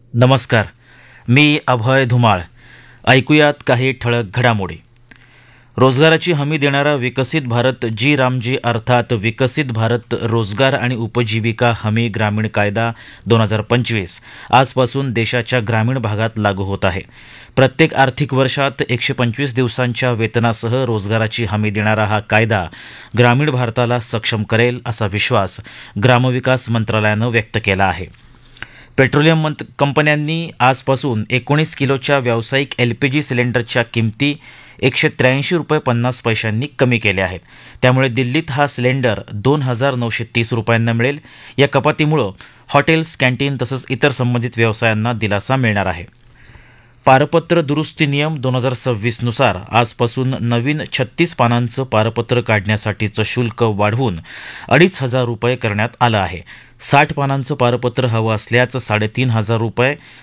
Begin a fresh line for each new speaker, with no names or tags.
नमस्कार. मी अभय धुमाळ. ऐकूयात काही ठळक घडामोडी. रोजगाराची हमी देणारा विकसित भारत जी रामजी अर्थात विकसित भारत रोजगार आणि उपजीविका हमी ग्रामीण कायदा 2025 आजपासून देशाच्या ग्रामीण भागात लागू होत आहे. प्रत्येक आर्थिक वर्षात 125 दिवसांच्या वेतनासह रोजगाराची हमी देणारा हा कायदा ग्रामीण भारताला सक्षम करेल असा विश्वास ग्रामविकास मंत्रालयानं व्यक्त केला आहे. पेट्रोलियम कंपन्यांनी आजपासून 19 किलोच्या व्यावसायिक एलपीजी सिलेंडरच्या किमती 183 रुपये 50 पैशांनी कमी केल्या आहेत. त्यामुळे दिल्लीत हा सिलेंडर 2,930 रुपयांना मिळेल. या कपातीमुळे हॉटेल्स, कॅन्टीन तसंच इतर संबंधित व्यवसायांना दिलासा मिळणार आहे. पारपत्र दुरुस्ती नियम 2026 नुसार आजपासून नवीन 36 पानांचं पारपत्र काढण्यासाठीचं शुल्क वाढवून 2,500 रुपये करण्यात आलं आहे. 60 पानांचं पारपत्र हवं असल्यास 3,500 रुपये